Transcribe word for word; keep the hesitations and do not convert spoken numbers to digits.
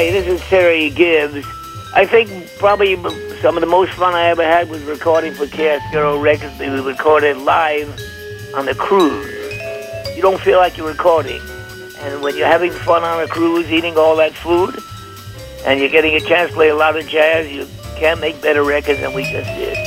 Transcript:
Hi, this is Terry Gibbs. I think probably some of the most fun I ever had was recording for Cascaro Records. We recorded live on the cruise. You don't feel like you're recording. And when you're having fun on a cruise, eating all that food, and you're getting a chance to play a lot of jazz, you can't make better records than we just did.